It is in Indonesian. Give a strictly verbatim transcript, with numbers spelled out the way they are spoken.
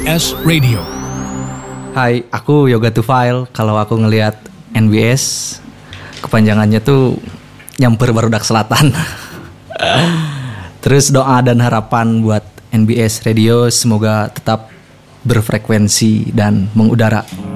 S Radio. Hai, aku Yoga Tufail. Kalau aku ngelihat N B S, kepanjangannya tuh nyamper barudak selatan. Terus doa dan harapan buat N B S Radio semoga tetap berfrekuensi dan mengudara.